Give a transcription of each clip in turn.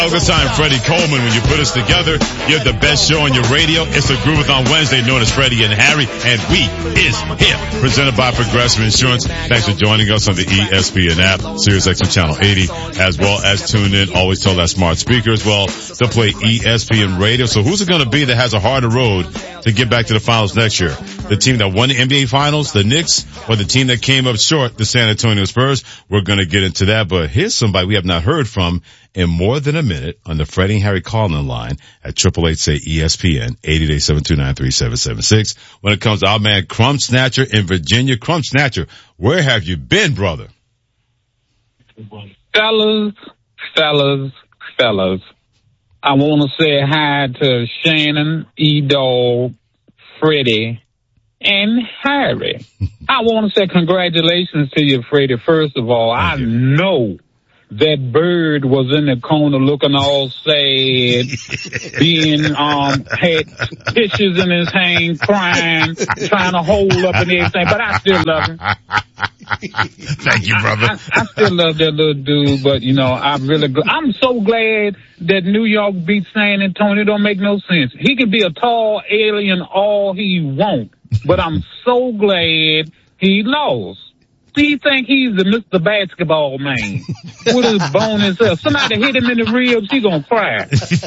Good time, Freddie Coleman. When you put us together, you have the best show on your radio. It's a Groovathon Wednesday known as Freddie and Harry, and we is here. Presented by Progressive Insurance. Thanks for joining us on the ESPN app, Sirius XM Channel 80, as well as tune in. Always tell that smart speaker as well to play ESPN radio. So who's it going to be that has a harder road to get back to the finals next year? The team that won the NBA Finals, the Knicks, or the team that came up short, the San Antonio Spurs? We're going to get into that, but here's somebody we have not heard from in more than a minute on the Freddie and Harry call-in line at 888-SAY-ESPN, 888-729-3776. When it comes to our man Crumb Snatcher in Virginia. Crumb Snatcher, where have you been, brother? Fellas, I want to say hi to Shannon, E-Dog, Freddie, and Harry. I want to say congratulations to you, Freddie. First of all, I know that bird was in the corner looking all sad, had tissues in his hand, crying, trying to hold up and everything, but I still love him. Thank you, brother. I still love that little dude, but I'm so glad that New York beat San Antonio. It don't make no sense. He can be a tall alien all he wants, but I'm so glad he lost. He think he's the Mr. Basketball man with his bone himself. Somebody hit him in the ribs, he gonna cry.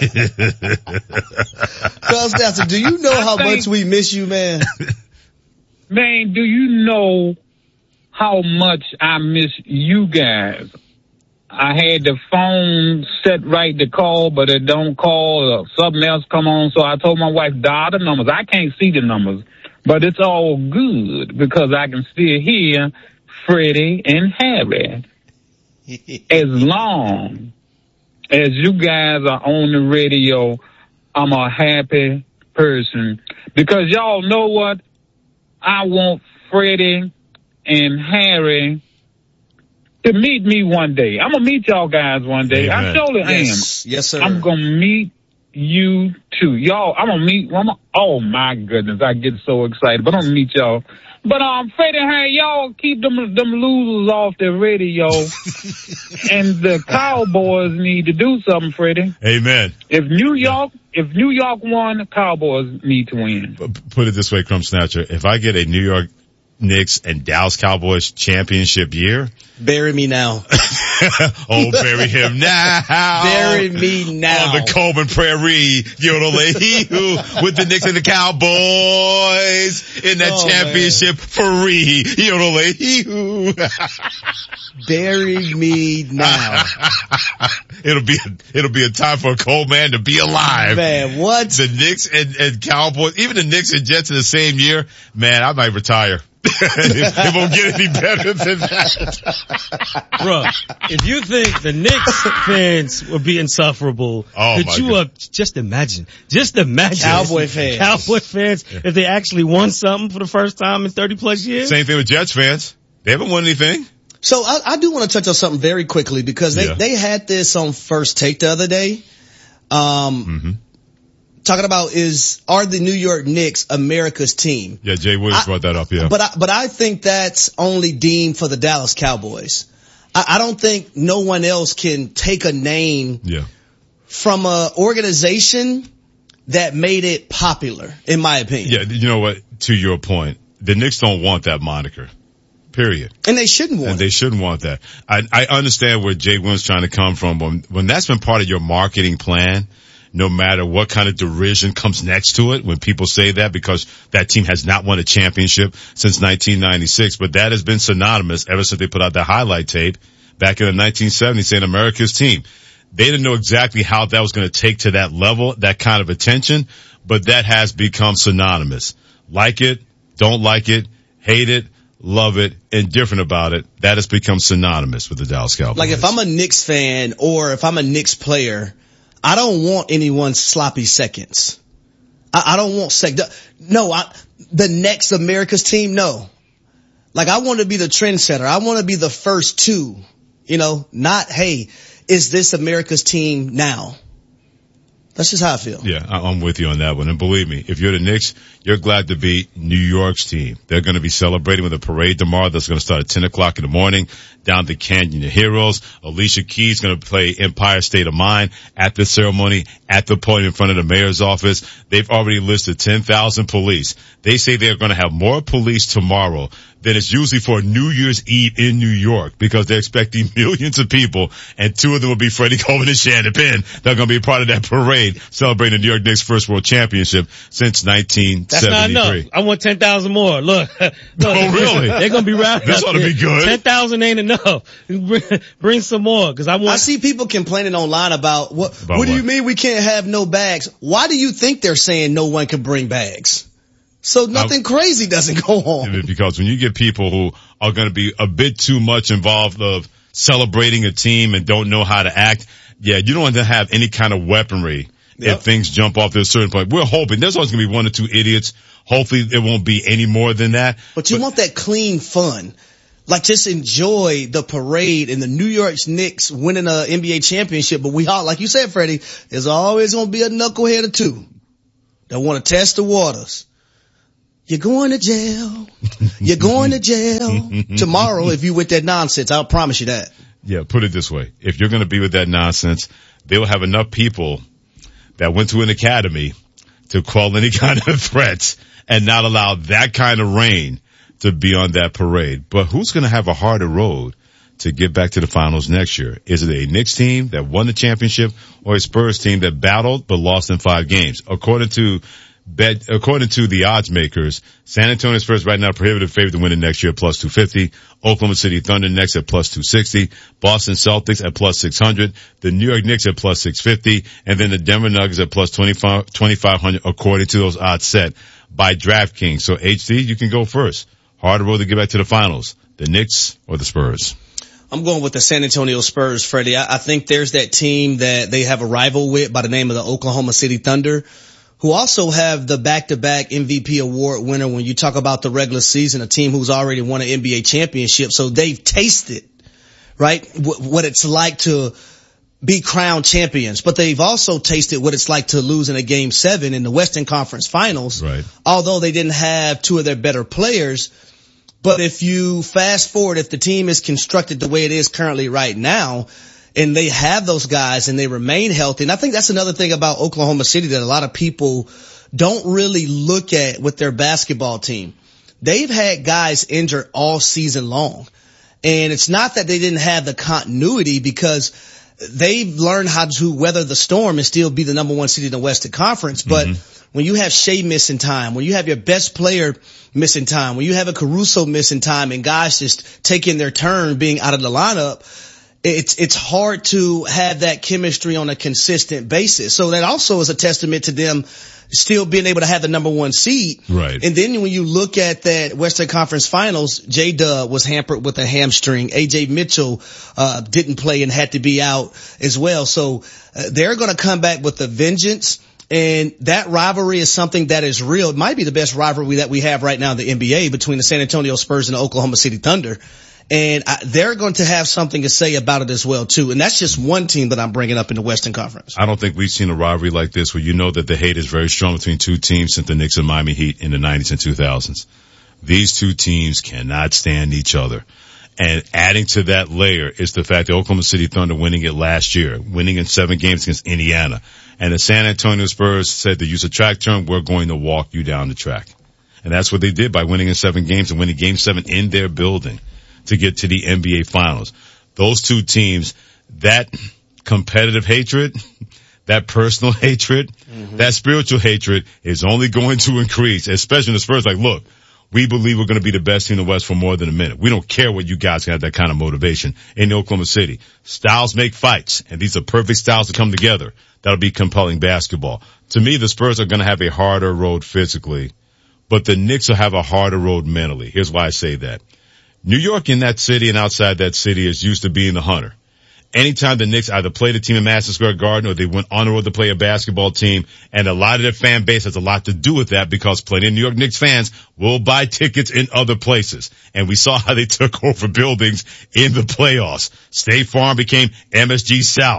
Constance, do you know how much we miss you, man? Man, do you know how much I miss you guys? I had the phone set right to call, but it don't call or something else come on. So I told my wife, dial the numbers. I can't see the numbers, but it's all good because I can still hear Freddie and Harry. As long as you guys are on the radio, I'm a happy person because y'all know what? I want Freddie and Harry to meet me one day. I'm going to meet y'all guys one day. Amen. I surely am. Yes, sir. I'm going to meet you too. Y'all, oh my goodness, I get so excited, but I'm going to meet y'all. But Freddie and Harry, y'all keep them losers off the radio. And the Cowboys need to do something, Freddie. Amen. If New York won, the Cowboys need to win. Put it this way, Crumb Snatcher. If I get a New York Knicks and Dallas Cowboys championship year, bury me now. Oh, bury him now. Bury me now. On the Coleman Prairie, Yodel-hee-hoo, with the Knicks and the Cowboys in that championship free. Yodel-hee-hoo. Bury me now. It'll be a time for a cold man to be alive. Man, what? The Knicks and Cowboys, even the Knicks and Jets in the same year, man, I might retire. It won't get any better than that. Bro, if you think the Knicks fans would be insufferable, just imagine. Cowboy fans, if they actually won something for the first time in 30 plus years. Same thing with Jets fans. They haven't won anything. So I do want to touch on something very quickly because they had this on First Take the other day. Talking about are the New York Knicks America's team? Yeah, Jay Williams brought that up, yeah. But I think that's only deemed for the Dallas Cowboys. I don't think no one else can take a name from a organization that made it popular, in my opinion. Yeah, you know what? To your point, the Knicks don't want that moniker. Period. And they shouldn't want it. They shouldn't want that. I understand where Jay Williams trying to come from. When that's been part of your marketing plan, no matter what kind of derision comes next to it when people say that, because that team has not won a championship since 1996, but that has been synonymous ever since they put out that highlight tape back in the 1970s saying America's team. They didn't know exactly how that was going to take to that level, that kind of attention, but that has become synonymous. Like it, don't like it, hate it, love it, indifferent about it. That has become synonymous with the Dallas Cowboys. Like if I'm a Knicks fan or if I'm a Knicks player, I don't want anyone's sloppy seconds. I don't want the next America's team. No, like I want to be the trendsetter. I want to be the first not, hey, is this America's team now? That's just how I feel. Yeah, I'm with you on that one. And believe me, if you're the Knicks, you're glad to beat New York's team. They're going to be celebrating with a parade tomorrow that's going to start at 10 o'clock in the morning down the Canyon of Heroes. Alicia Keys going to play Empire State of Mind at the ceremony, at the podium in front of the mayor's office. They've already listed 10,000 police. They say they're going to have more police tomorrow than it's usually for New Year's Eve in New York, because they're expecting millions of people, and 2 of them will be Freddie Coleman and Shannon Penn. They're going to be a part of that parade celebrating the New York Knicks' first world championship since 1973. That's not enough. I want 10,000 more. Look. Oh, really? They're going to be round. This ought to be good. 10,000 ain't enough. Bring some more, because I see people complaining online about what do you mean we can't have no bags? Why do you think they're saying no one can bring bags? So nothing crazy doesn't go on. Because when you get people who are going to be a bit too much involved of celebrating a team and don't know how to act, you don't want to have any kind of weaponry if things jump off to a certain point. We're hoping there's always going to be 1 or 2 idiots. Hopefully it won't be any more than that. But you want that clean fun. Like, just enjoy the parade and the New York Knicks winning an NBA championship. But we all, like you said, Freddie, there's always going to be a knucklehead or 2 that want to test the waters. You're going to jail. You're going to jail tomorrow if you with that nonsense. I'll promise you that. Yeah, put it this way. If you're going to be with that nonsense, they will have enough people that went to an academy to quell any kind of threats and not allow that kind of rain to be on that parade. But who's going to have a harder road to get back to the finals next year? Is it a Knicks team that won the championship or a Spurs team that battled but lost in 5 games? According to the odds makers, San Antonio Spurs right now prohibitive favorite to win it next year at plus 250. Oklahoma City Thunder next at plus 260. Boston Celtics at plus 600. The New York Knicks at plus 650. And then the Denver Nuggets at plus 2,500 according to those odds set by DraftKings. So HD, you can go first. Harder road to get back to the finals, the Knicks or the Spurs? I'm going with the San Antonio Spurs, Freddie. I think there's that team that they have a rival with by the name of the Oklahoma City Thunder, who also have the back-to-back MVP award winner when you talk about the regular season, a team who's already won an NBA championship. So they've tasted, right, what it's like to be crowned champions. But they've also tasted what it's like to lose in a Game 7 in the Western Conference Finals. Right. Although they didn't have 2 of their better players. But if you fast forward, if the team is constructed the way it is currently right now, and they have those guys and they remain healthy. And I think that's another thing about Oklahoma City that a lot of people don't really look at with their basketball team. They've had guys injured all season long. And it's not that they didn't have the continuity, because they've learned how to weather the storm and still be the number 1 seed in the Western Conference. But when you have Shea missing time, when you have your best player missing time, when you have a Caruso missing time and guys just taking their turn being out of the lineup, it's hard to have that chemistry on a consistent basis. So that also is a testament to them still being able to have the number 1 seed. Right. And then when you look at that Western Conference Finals, J-Dub was hampered with a hamstring. A.J. Mitchell didn't play and had to be out as well. So they're going to come back with a vengeance. And that rivalry is something that is real. It might be the best rivalry that we have right now in the NBA between the San Antonio Spurs and the Oklahoma City Thunder. And they're going to have something to say about it as well, too. And that's just one team that I'm bringing up in the Western Conference. I don't think we've seen a rivalry like this where you know that the hate is very strong between 2 teams since the Knicks and Miami Heat in the 90s and 2000s. These 2 teams cannot stand each other. And adding to that layer is the fact that Oklahoma City Thunder winning it last year, winning in 7 games against Indiana. And the San Antonio Spurs said, to use a track term, we're going to walk you down the track. And that's what they did by winning in 7 games and winning Game 7 in their building to get to the NBA Finals. Those 2 teams, that competitive hatred, that personal hatred, that spiritual hatred is only going to increase, especially in the Spurs. Like, look, we believe we're going to be the best team in the West for more than a minute. We don't care what you guys have that kind of motivation in Oklahoma City. Styles make fights, and these are perfect styles to come together. That'll be compelling basketball. To me, the Spurs are going to have a harder road physically, but the Knicks will have a harder road mentally. Here's why I say that. New York in that city and outside that city is used to being the hunter. Anytime the Knicks either played a team in Madison Square Garden or they went on the road to play a basketball team, and a lot of their fan base has a lot to do with that because plenty of New York Knicks fans will buy tickets in other places. And we saw how they took over buildings in the playoffs. State Farm became MSG South.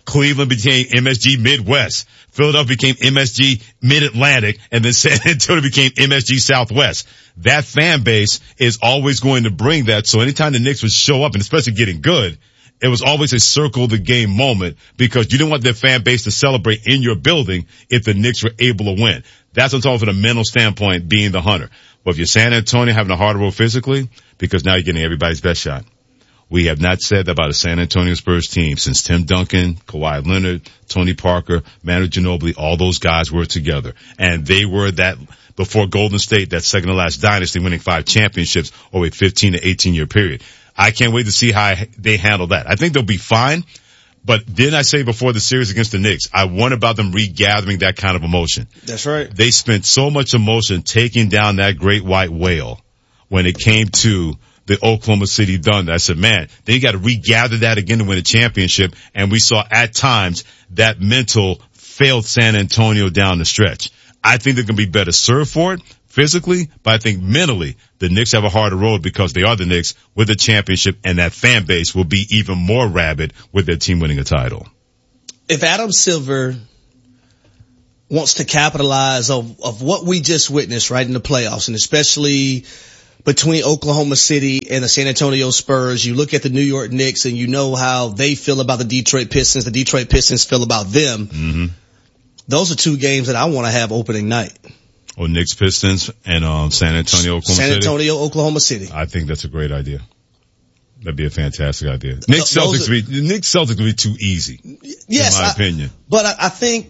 Cleveland became MSG Midwest. Philadelphia became MSG Mid-Atlantic, and then San Antonio became MSG Southwest. That fan base is always going to bring that. So anytime the Knicks would show up, and especially getting good, it was always a circle the game moment because you didn't want their fan base to celebrate in your building if the Knicks were able to win. That's what I'm talking from a mental standpoint, being the hunter. But if you're San Antonio having a harder road physically, because now you're getting everybody's best shot. We have not said that about a San Antonio Spurs team since Tim Duncan, Kawhi Leonard, Tony Parker, Manu Ginobili, all those guys were together. And they were that, before Golden State, that second to last dynasty, winning 5 championships over a 15 to 18 year period. I can't wait to see how they handle that. I think they'll be fine. But didn't I say before the series against the Knicks, I wonder about them regathering that kind of emotion. That's right. They spent so much emotion taking down that great white whale when it came to the Oklahoma City Thunder. I said, man, they got to regather that again to win a championship. And we saw at times that mental failed San Antonio down the stretch. I think they're going to be better served for it physically, but I think mentally the Knicks have a harder road because they are the Knicks with a championship, and that fan base will be even more rabid with their team winning a title. If Adam Silver wants to capitalize of what we just witnessed right in the playoffs, and especially between Oklahoma City and the San Antonio Spurs, you look at the New York Knicks and you know how they feel about the Detroit Pistons. The Detroit Pistons feel about them. Mm-hmm. Those are 2 games that I want to have opening night. Oh, Knicks Pistons and San Antonio, Oklahoma City? San Antonio, Oklahoma City. I think that's a great idea. That'd be a fantastic idea. Knicks Celtics would be too easy. Yes, in my opinion. But I think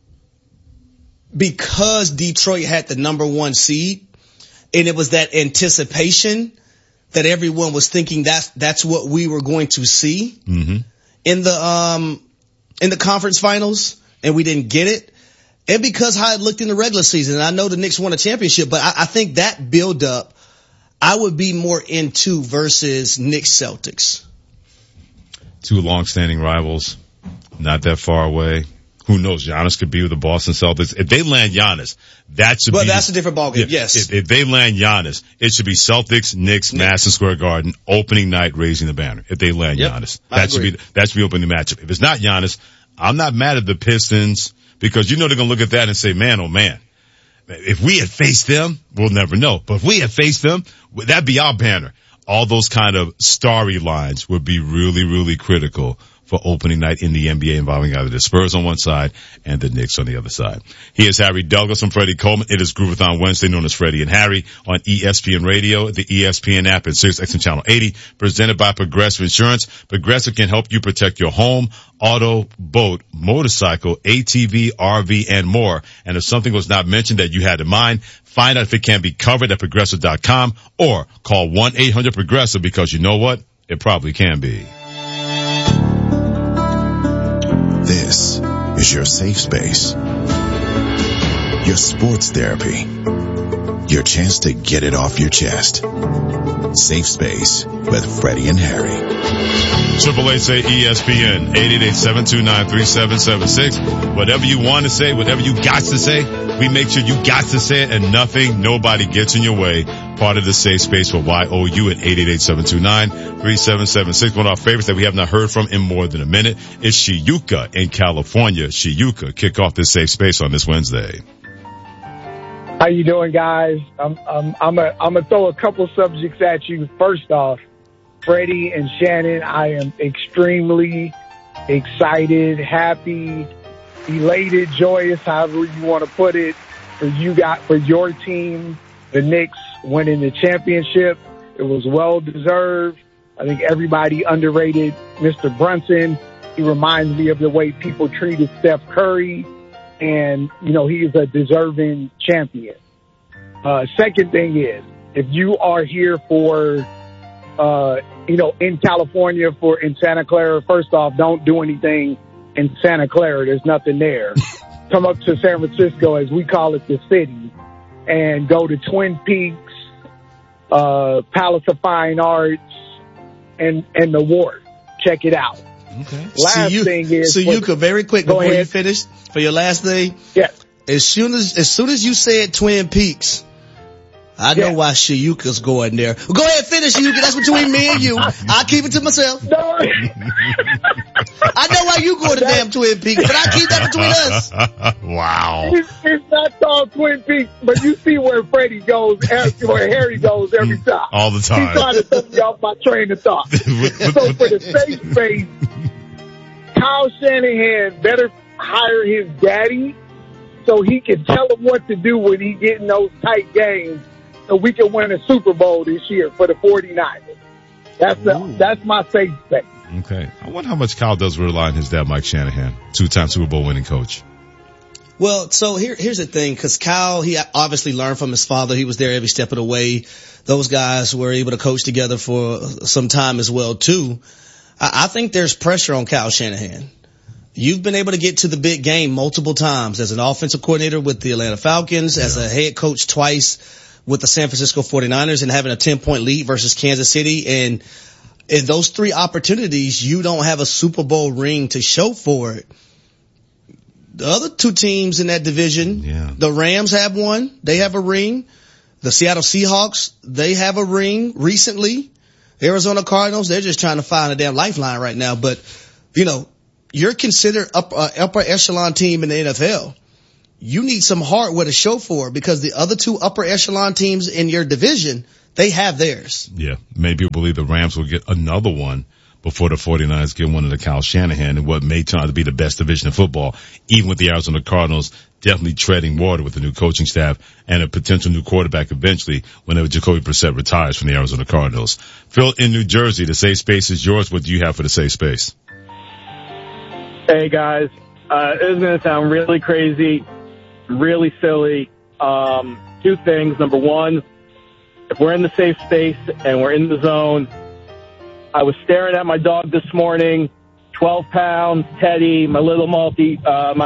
because Detroit had the number 1 seed, and it was that anticipation that everyone was thinking that's what we were going to see in the conference finals, and we didn't get it. And because how it looked in the regular season, and I know the Knicks won a championship, but I think that build up, I would be more into versus Knicks Celtics. 2 long-standing rivals, not that far away. Who knows? Giannis could be with the Boston Celtics. If they land Giannis, that should be. But that's a different ballgame. Yes. If they land Giannis, it should be Celtics, Knicks, Madison Square Garden, opening night, raising the banner. If they land Giannis, that should be opening the matchup. If it's not Giannis, I'm not mad at the Pistons because you know they're gonna look at that and say, man, oh man, if we had faced them, we'll never know. But if we had faced them, that'd be our banner. All those kind of starry lines would be really, really critical for opening night in the NBA involving either the Spurs on one side and the Knicks on the other side. He is Harry Douglas and Freddie Coleman. It is Groovathon Wednesday, known as Freddie and Harry, on ESPN Radio, the ESPN app, and SiriusXM Channel 80, presented by Progressive Insurance. Progressive can help you protect your home, auto, boat, motorcycle, ATV, RV, and more. And if something was not mentioned that you had in mind, find out if it can be covered at Progressive.com or call 1-800-PROGRESSIVE because you know what? It probably can be. This is your safe space, your sports therapy, your chance to get it off your chest. Safe Space with Freddie and Harry. 888-ESPN, 888-729-3776. Whatever you want to say, whatever you got to say, we make sure you got to say it and nobody gets in your way. Part of the Safe Space for YOU at 888-729-3776. One of our favorites that we have not heard from in more than a minute is Shiuka in California. Shiuka, kick off this Safe Space on this Wednesday. How you doing, guys? I'm gonna throw a couple subjects at you. First off, Freddie and Shannon, I am extremely excited, happy, elated, joyous, however you want to put it, for your team, the Knicks, winning the championship. It was well deserved. I think everybody underrated Mr. Brunson. He reminds me of the way people treated Steph Curry. And, you know, he is a deserving champion. Second thing is, if you are here for, in California in Santa Clara, first off, don't do anything in Santa Clara. There's nothing there. Come up to San Francisco, as we call it, the city, and go to Twin Peaks, Palace of Fine Arts, and the Wharf. Check it out. Okay. Last thing is, so you could very quick before you finish for your last thing. Yeah. As soon as you said Twin Peaks, I know why Shiuka's going there. Well, go ahead, finish, Shiuka. That's between me and you. I'll keep it to myself. No. I know why you go to damn Twin Peaks, but I keep that between us. Wow. It's not called Twin Peaks, but you see where Freddie goes, where Harry goes every time. All the time. He's trying to throw me off my train of thought. So for the safe space, Kyle Shanahan better hire his daddy so he can tell him what to do when he get in those tight games so we can win a Super Bowl this year for the 49ers. That's my safe space. Okay. I wonder how much Kyle does rely on his dad, Mike Shanahan, 2-time Super Bowl winning coach. Well, so here's the thing, because Kyle, he obviously learned from his father. He was there every step of the way. Those guys were able to coach together for some time as well, too. I think there's pressure on Kyle Shanahan. You've been able to get to the big game multiple times as an offensive coordinator with the Atlanta Falcons, as a head coach twice with the San Francisco 49ers, and having a 10-point lead versus Kansas City. And in those 3 opportunities, you don't have a Super Bowl ring to show for it. The other 2 teams in that division, the Rams have one. They have a ring. The Seattle Seahawks, they have a ring recently. Arizona Cardinals, they're just trying to find a damn lifeline right now. But, you're considered upper echelon team in the NFL. You need some hardware to show for it, because the other 2 upper echelon teams in your division, they have theirs. Yeah. Maybe you'll believe the Rams will get another one before the 49ers get one of the Kyle Shanahan and what may turn out to be the best division of football, even with the Arizona Cardinals definitely treading water with the new coaching staff and a potential new quarterback eventually whenever Jacoby Brissett retires from the Arizona Cardinals. Phil in New Jersey, the safe space is yours. What do you have for the safe space? Hey, guys. This is going to sound really crazy, really silly. 2 things. Number one, if we're in the safe space and we're in the zone, I was staring at my dog this morning, 12 pounds, Teddy, my little Maltipoo.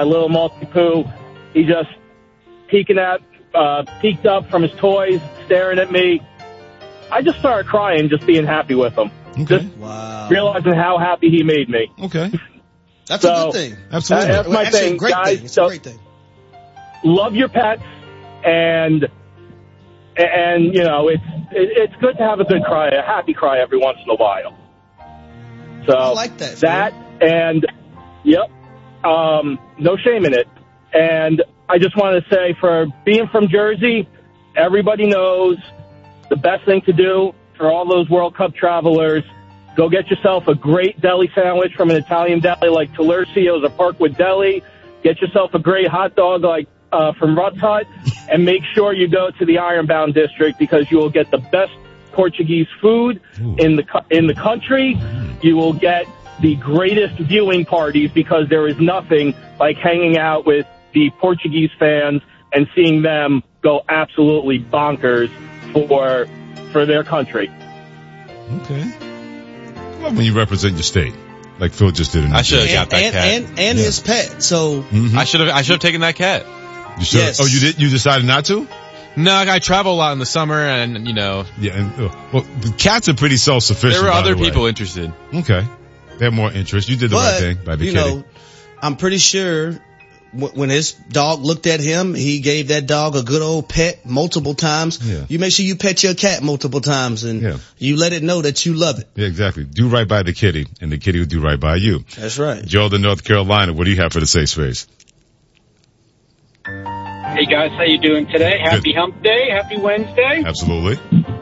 He just peeked up from his toys, staring at me. I just started crying, just being happy with him. Okay. Just realizing how happy he made me. Okay. That's a good thing. Absolutely. That's my thing, guys. It's a great thing. Love your pets, and it's good to have a good cry, a happy cry every once in a while. So I like that. And no shame in it. And I just want to say, for being from Jersey, everybody knows the best thing to do for all those World Cup travelers. Go get yourself a great deli sandwich from an Italian deli like Talercio's or Parkwood Deli. Get yourself a great hot dog like from Rutt's Hut, and make sure you go to the Ironbound District, because you will get the best Portuguese food in the country. You will get the greatest viewing parties, because there is nothing like hanging out with the Portuguese fans and seeing them go absolutely bonkers for their country. Okay. Well, when you represent your state, like Phil just did. I should have got that cat and his pet. So I should have taken that cat. You should. Yes. Oh, you did? You decided not to? No, I travel a lot in the summer, and Yeah, and well, the cats are pretty self-sufficient. There were other people interested. Okay, they have more interest. You did the right thing by the kitty. I'm pretty sure when his dog looked at him, he gave that dog a good old pet multiple times. Yeah. You make sure you pet your cat multiple times, and you let it know that you love it. Yeah, exactly. Do right by the kitty, and the kitty will do right by you. That's right. Joe in North Carolina, what do you have for the safe space? Hey guys, how you doing today? Happy Hump Day. Happy Wednesday. Absolutely.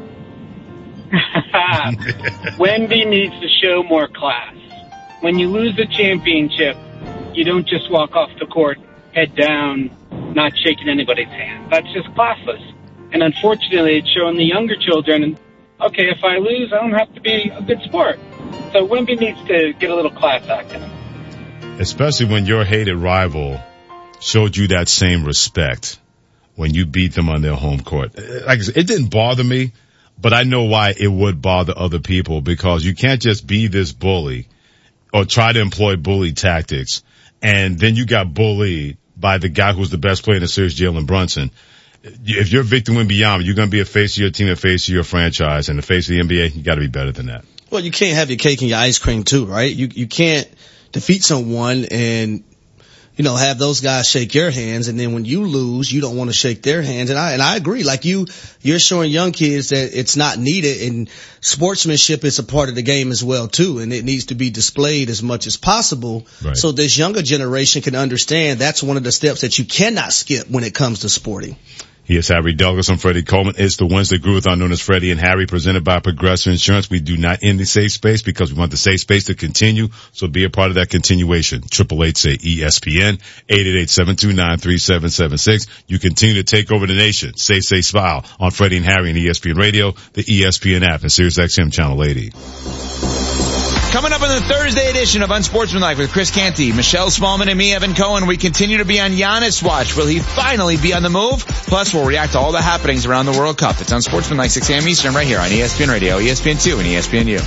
Wemby needs to show more class. When you lose a championship, you don't just walk off the court, head down, not shaking anybody's hand. That's just classless. And unfortunately, it's showing the younger children, okay, if I lose, I don't have to be a good sport. So Wemby needs to get a little class act in him. Especially when your hated rival showed you that same respect when you beat them on their home court. Like I said, it didn't bother me, but I know why it would bother other people, because you can't just be this bully or try to employ bully tactics, and then you got bullied by the guy who's the best player in the series, Jalen Brunson. If you're Victor Wembanyama, you're going to be a face of your team, a face of your franchise, and the face of the NBA. You got to be better than that. Well, you can't have your cake and your ice cream too, right? You can't defeat someone and have those guys shake your hands, and then when you lose, you don't want to shake their hands. And I agree. Like you're showing young kids that it's not needed, and sportsmanship is a part of the game as well too, and it needs to be displayed as much as possible. Right. So this younger generation can understand that's one of the steps that you cannot skip when it comes to sporting. Yes, Harry Douglas. I'm Freddie Coleman. It's the Wednesday Groove-a-thon known as Freddie and Harry, presented by Progressive Insurance. We do not end the safe space because we want the safe space to continue. So be a part of that continuation. 888-SAY-ESPN, 888-729-3776. You continue to take over the nation. Say smile on Freddie and Harry and ESPN Radio, the ESPN app, and SiriusXM Channel 80. Coming up in the Thursday edition of Unsportsmanlike with Chris Canty, Michelle Smallman, and me, Evan Cohen, we continue to be on Giannis watch. Will he finally be on the move? Plus, we'll react to all the happenings around the World Cup. It's Unsportsmanlike, 6 a.m. Eastern, right here on ESPN Radio, ESPN2, and ESPNU.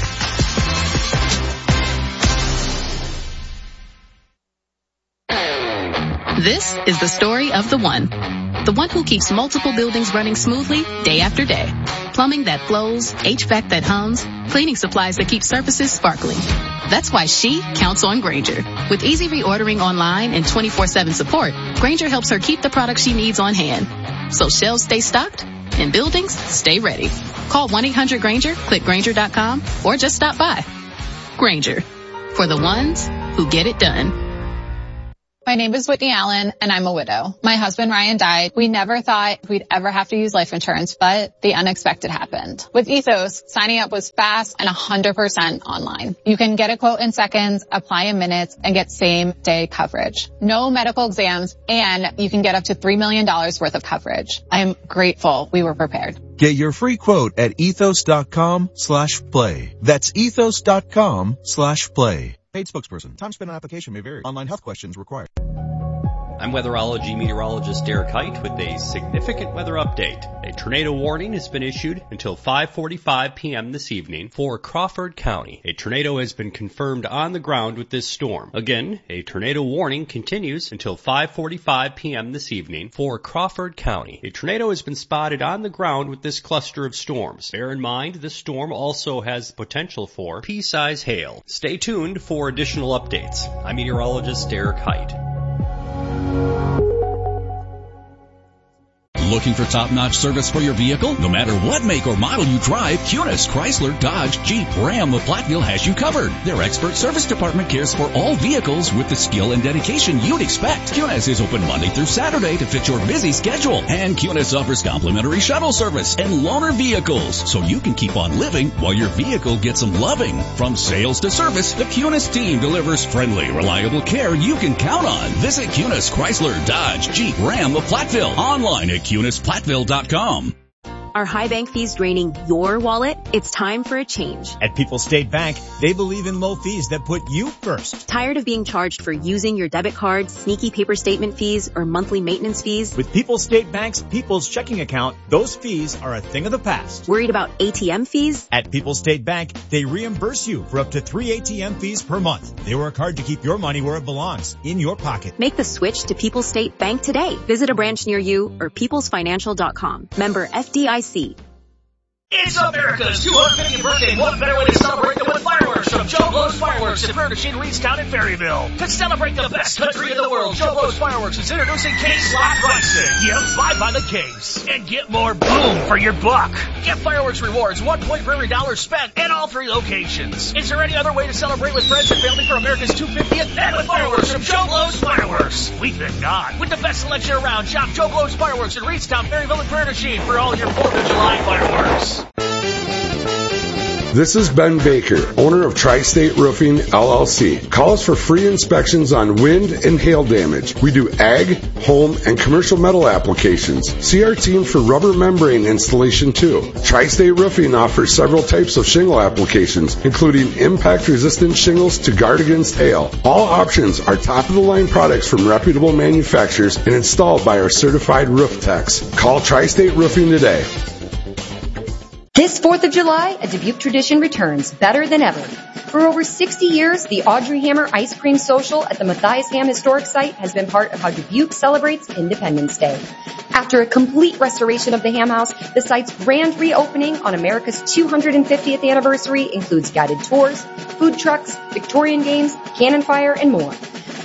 This is the story of the one who keeps multiple buildings running smoothly day after day. Plumbing that flows, HVAC that hums, cleaning supplies that keep surfaces sparkling. That's why she counts on Grainger. With easy reordering online and 24/7 support, Grainger helps her keep the products she needs on hand. So shelves stay stocked and buildings stay ready. Call 1-800-GRAINGER, click Grainger.com, or just stop by. Grainger, for the ones who get it done. My name is Whitney Allen, and I'm a widow. My husband, Ryan, died. We never thought we'd ever have to use life insurance, but the unexpected happened. With Ethos, signing up was fast and 100% online. You can get a quote in seconds, apply in minutes, and get same-day coverage. No medical exams, and you can get up to $3 million worth of coverage. I am grateful we were prepared. Get your free quote at ethos.com/play. That's ethos.com/play. Paid spokesperson. Time spent on application may vary. Online health questions required. I'm weatherology meteorologist Derek Height with a significant weather update. A tornado warning has been issued until 5:45 p.m. this evening for Crawford County. A tornado has been confirmed on the ground with this storm. Again, a tornado warning continues until 5:45 p.m. this evening for Crawford County. A tornado has been spotted on the ground with this cluster of storms. Bear in mind, this storm also has potential for pea-size hail. Stay tuned for additional updates. I'm meteorologist Derek Height. Looking for top-notch service for your vehicle? No matter what make or model you drive, Kunis, Chrysler, Dodge, Jeep, Ram of Platteville has you covered. Their expert service department cares for all vehicles with the skill and dedication you'd expect. Kunis is open Monday through Saturday to fit your busy schedule. And Kunis offers complimentary shuttle service and loaner vehicles, so you can keep on living while your vehicle gets some loving. From sales to service, the Kunis team delivers friendly, reliable care you can count on. Visit Kunis, Chrysler, Dodge, Jeep, Ram of Platteville. Online at KunisPlatteville.com. Are high bank fees draining your wallet? It's time for a change. At People's State Bank, they believe in low fees that put you first. Tired of being charged for using your debit card, sneaky paper statement fees, or monthly maintenance fees? With People's State Bank's People's Checking Account, those fees are a thing of the past. Worried about ATM fees? At People's State Bank, they reimburse you for up to 3 ATM fees per month. They work hard to keep your money where it belongs, in your pocket. Make the switch to People's State Bank today. Visit a branch near you or peoplesfinancial.com. Member FDIC. It's America's 250th birthday, and what better way to celebrate than with fireworks from Joe Blow's Fireworks in Furniture, Reedstown, and Ferryville. To celebrate the best country in the world, Joe Blow's Fireworks is introducing case lot pricing. Yep, buy by the case and get more boom for your buck. Get fireworks rewards, 1 point for every dollar spent at all 3 locations. Is there any other way to celebrate with friends and family for America's 250th and with fireworks from Joe Blow's Fireworks? We think not. With the best selection around, shop Joe Blow's Fireworks in Reedstown, Ferryville, and Furniture for all your 4th of July fireworks. This is Ben Baker, owner of Tri-State Roofing, LLC. Call us for free inspections on wind and hail damage. We do ag, home, and commercial metal applications. See our team for rubber membrane installation too. Tri-State Roofing offers several types of shingle applications, including impact-resistant shingles to guard against hail. All options are top-of-the-line products from reputable manufacturers and installed by our certified roof techs. Call Tri-State Roofing today. This 4th of July, a Dubuque tradition returns better than ever. For over 60 years, the Audrey Hammer Ice Cream Social at the Matthias Ham Historic Site has been part of how Dubuque celebrates Independence Day. After a complete restoration of the Ham House, the site's grand reopening on America's 250th anniversary includes guided tours, food trucks, Victorian games, cannon fire, and more.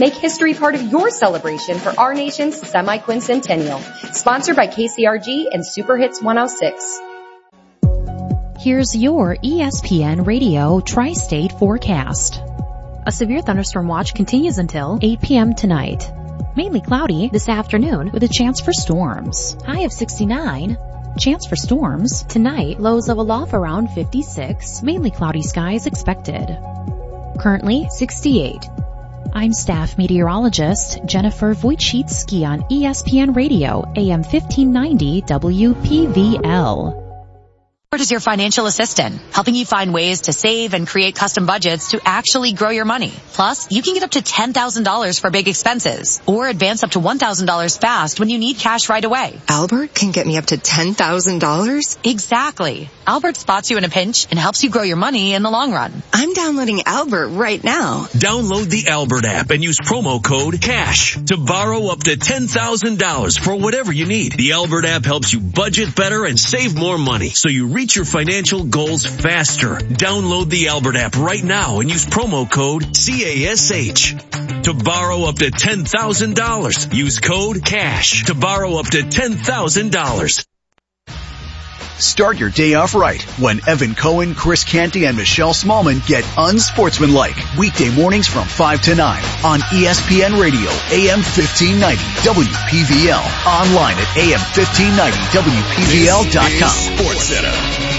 Make history part of your celebration for our nation's semi-quincentennial. Sponsored by KCRG and Super Hits 106. Here's your ESPN Radio Tri-State forecast. A severe thunderstorm watch continues until 8 p.m. tonight. Mainly cloudy this afternoon with a chance for storms. High of 69. Chance for storms tonight. Lows level off around 56. Mainly cloudy skies expected. Currently 68. I'm staff meteorologist Jennifer Wojcicki on ESPN Radio, AM 1590 WPVL. Albert is your financial assistant, helping you find ways to save and create custom budgets to actually grow your money. Plus, you can get up to $10,000 for big expenses or advance up to $1,000 fast when you need cash right away. Albert can get me up to $10,000? Exactly. Albert spots you in a pinch and helps you grow your money in the long run. I'm downloading Albert right now. Download the Albert app and use promo code CASH to borrow up to $10,000 for whatever you need. The Albert app helps you budget better and save more money so you reach your financial goals faster. Download the Albert app right now and use promo code CASH to borrow up to $10,000. Use code CASH to borrow up to $10,000. Start your day off right when Evan Cohen, Chris Canty, and Michelle Smallman get unsportsmanlike. Weekday mornings from 5 to 9 on ESPN Radio, AM 1590, WPVL. Online at AM1590WPVL.com. Sports Center.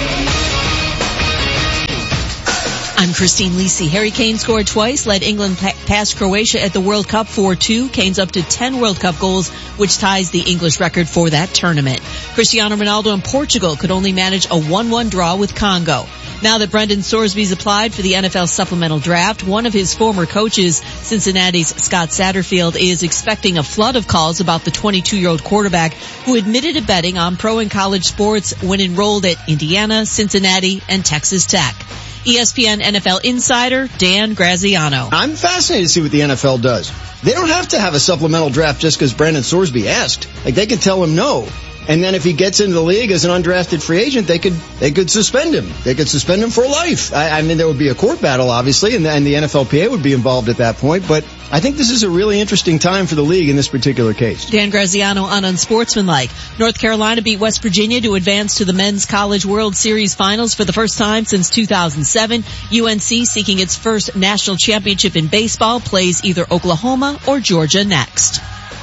I'm Christine Lisi. Harry Kane scored twice, led England past Croatia at the World Cup 4-2. Kane's up to 10 World Cup goals, which ties the English record for that tournament. Cristiano Ronaldo and Portugal could only manage a 1-1 draw with Congo. Now that Brendan Sorsby's applied for the NFL supplemental draft, one of his former coaches, Cincinnati's Scott Satterfield, is expecting a flood of calls about the 22-year-old quarterback who admitted to betting on pro and college sports when enrolled at Indiana, Cincinnati, and Texas Tech. ESPN NFL insider Dan Graziano. I'm fascinated to see what the NFL does. They don't have to have a supplemental draft just because Brandon Sorsby asked. Like, they could tell him no. And then if he gets into the league as an undrafted free agent, they could suspend him. They could suspend him for life. I mean, there would be a court battle, obviously, and the NFLPA would be involved at that point. But I think this is a really interesting time for the league in this particular case. Dan Graziano on Unsportsmanlike. North Carolina beat West Virginia to advance to the Men's College World Series Finals for the first time since 2007. UNC, seeking its first national championship in baseball, plays either Oklahoma or Georgia next.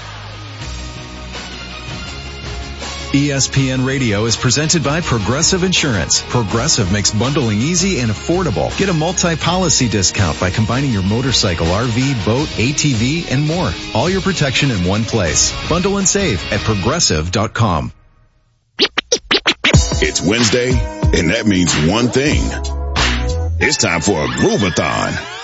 ESPN Radio is presented by Progressive Insurance. Progressive makes bundling easy and affordable. Get a multi-policy discount by combining your motorcycle, RV, boat, ATV, and more. All your protection in one place. Bundle and save at Progressive.com. It's Wednesday, and that means one thing. It's time for a Groovathon.